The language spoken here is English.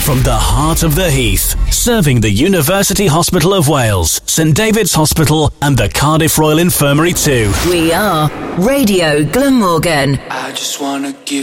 From the heart of the Heath, serving the University Hospital of Wales, St David's Hospital and the Cardiff Royal Infirmary too. We are Radio Glamorgan. I just wanna give